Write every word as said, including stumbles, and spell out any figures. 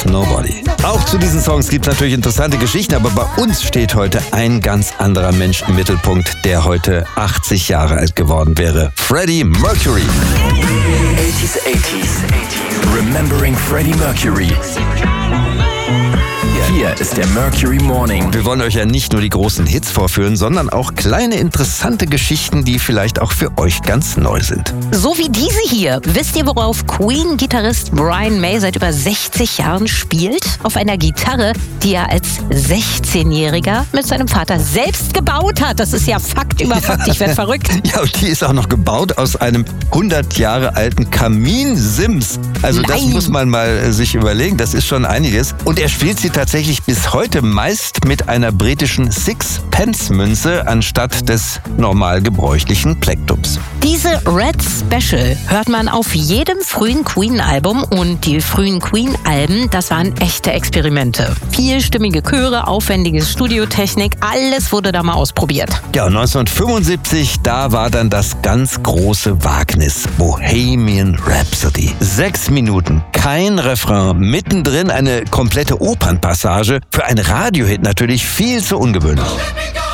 Nobody. Auch zu diesen Songs gibt es natürlich interessante Geschichten, aber bei uns steht heute ein ganz anderer Mensch im Mittelpunkt, der heute achtzig Jahre alt geworden wäre. Freddie Mercury. eighties, eighties, Remembering Freddie Mercury. Hier ist der Mercury Morning. Wir wollen euch ja nicht nur die großen Hits vorführen, sondern auch kleine interessante Geschichten, die vielleicht auch für euch ganz neu sind. So wie diese hier. Wisst ihr, worauf Queen-Gitarrist Brian May seit über sechzig Jahren spielt? Auf einer Gitarre, die er als sechzehnjähriger mit seinem Vater selbst gebaut hat. Das ist ja Fakt über Fakt. Ich werde verrückt. Ja, und die ist auch noch gebaut aus einem hundert Jahre alten Kaminsims. Also Nein. Das muss man mal sich überlegen. Das ist schon einiges. Und er spielt sie tatsächlich bis heute meist mit einer britischen Six-Pence-Münze anstatt des normal gebräuchlichen Plektrums. Diese Red Special hört man auf jedem frühen Queen-Album und die frühen Queen-Alben, das waren echte Experimente. Vielstimmige Chöre, aufwendige Studiotechnik, alles wurde da mal ausprobiert. Ja, und neunzehnhundertfünfundsiebzig, da war dann das ganz große Wagnis, Bohemian Rhapsody. Sechs Minuten, kein Refrain, mittendrin eine komplette Opernpassage. Für einen Radiohit natürlich viel zu ungewöhnlich.